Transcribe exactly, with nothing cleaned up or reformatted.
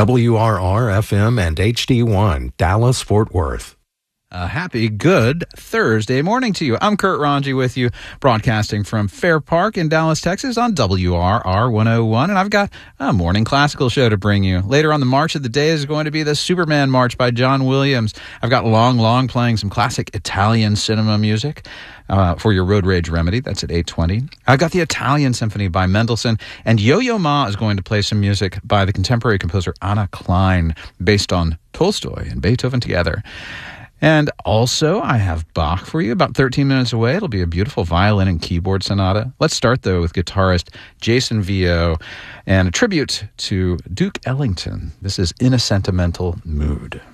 W R R F M and H D one, Dallas, Fort Worth. A happy, good Thursday morning to you. I'm Kurt Ranji with you, broadcasting from Fair Park in Dallas, Texas on W R R one oh one, and I've got a morning classical show to bring you. Later on, the March of the Day is going to be the Superman March by John Williams. I've got Long Long playing some classic Italian cinema music uh, for your road rage remedy. That's at eight twenty. I've got the Italian Symphony by Mendelssohn, and Yo-Yo Ma is going to play some music by the contemporary composer Anna Klein, based on Tolstoy and Beethoven together. And also, I have Bach for you about thirteen minutes away. It'll be a beautiful violin and keyboard sonata. Let's start, though, with guitarist Jason Vio and a tribute to Duke Ellington. This is In a Sentimental Mood.